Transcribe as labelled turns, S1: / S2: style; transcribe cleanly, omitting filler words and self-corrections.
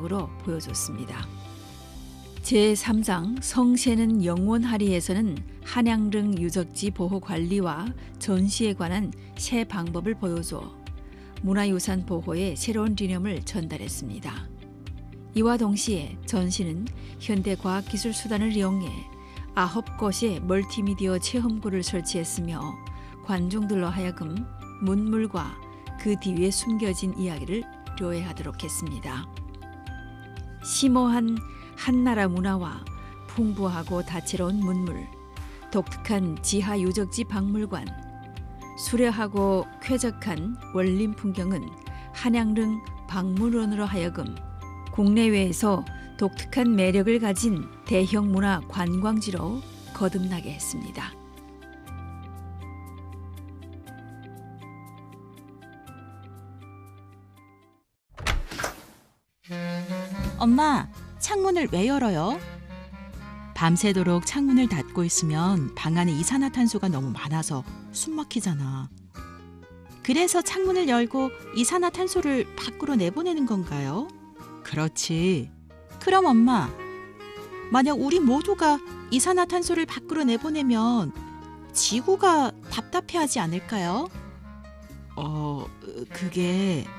S1: 구체적으로 보여줬습니다. 제3장 성새는 영원하리에서는 한양릉 유적지 보호 관리와 전시에 관한 새 방법을 보여줘 문화유산 보호의 새로운理念을 전달했습니다. 이와 동시에 전시는 현대과학기술 수단을 이용해 9곳의 멀티미디어 체험구를 설치했으며 관중들로 하여금 문물과 그 뒤에 숨겨진 이야기를 료해하도록 했습니다. 심오한 한나라 문화와 풍부하고 다채로운 문물, 독특한 지하 유적지 박물관, 수려하고 쾌적한 원림 풍경은 한양릉 박물원으로 하여금 국내외에서 독특한 매력을 가진 대형 문화 관광지로 거듭나게 했습니다.
S2: 엄마, 창문을 왜 열어요? 밤새도록 창문을 닫고 있으면 방 안에 이산화탄소가 너무 많아서 숨 막히잖아. 그래서 창문을 열고 이산화탄소를 밖으로 내보내는 건가요? 그렇지. 그럼 엄마, 만약 우리 모두가 이산화탄소를 밖으로 내보내면 지구가 답답해하지 않을까요? 그게